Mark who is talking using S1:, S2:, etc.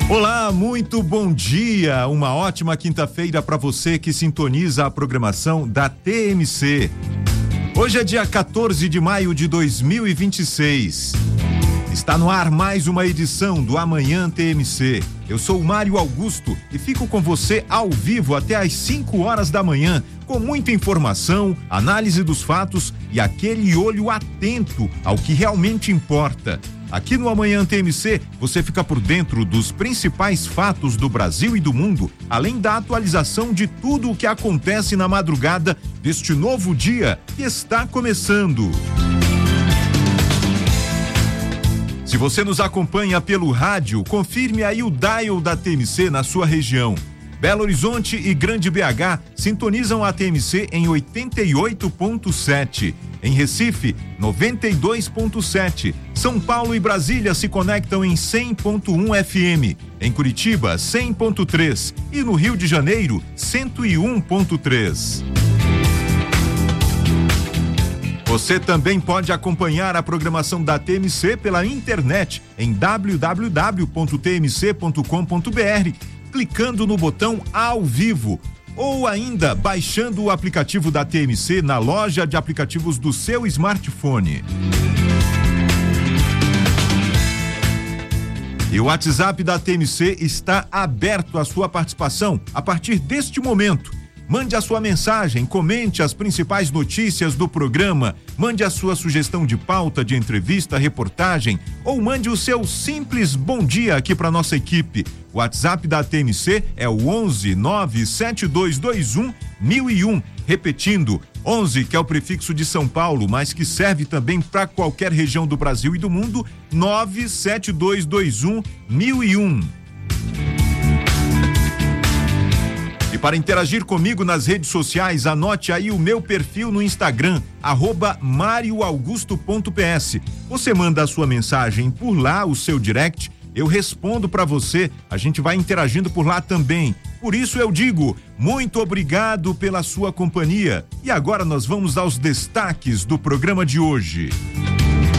S1: Olá, muito bom dia, uma ótima quinta-feira para você que sintoniza a programação da TMC. Hoje é dia 14 de maio de 2026. Está no ar mais uma edição do Amanhã TMC. Eu sou o Mário Augusto e fico com você ao vivo até às 5 horas da manhã, com muita informação, análise dos fatos e aquele olho atento ao que realmente importa. Aqui no Amanhã TMC, você fica por dentro dos principais fatos do Brasil e do mundo, além da atualização de tudo o que acontece na madrugada deste novo dia que está começando. Se você nos acompanha pelo rádio, confirme aí o dial da TMC na sua região. Belo Horizonte e Grande BH sintonizam a TMC em 88.7. Em Recife, 92.7. São Paulo e Brasília se conectam em 100.1 FM. Em Curitiba, 100.3. E no Rio de Janeiro, 101.3. Você também pode acompanhar a programação da TMC pela internet em www.tmc.com.br, clicando no botão ao vivo, ou ainda baixando o aplicativo da TMC na loja de aplicativos do seu smartphone. E o WhatsApp da TMC está aberto à sua participação a partir deste momento. Mande a sua mensagem, comente as principais notícias do programa, mande a sua sugestão de pauta, de entrevista, reportagem, ou mande o seu simples bom dia aqui para nossa equipe. O WhatsApp da TMC é o 11 97221 1001. Repetindo, 11, que é o prefixo de São Paulo, mas que serve também para qualquer região do Brasil e do mundo, 97221 1001. E para interagir comigo nas redes sociais, anote aí o meu perfil no Instagram, @marioaugusto.ps. Você manda a sua mensagem por lá, o seu direct, eu respondo para você, a gente vai interagindo por lá também. Por isso eu digo, muito obrigado pela sua companhia. E agora nós vamos aos destaques do programa de hoje.